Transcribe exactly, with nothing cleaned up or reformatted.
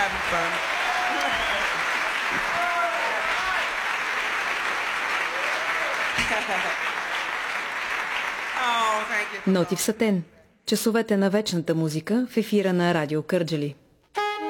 having fun. Ноти в сатен. Часовете на вечната музика в ефира на Радио Кърджали.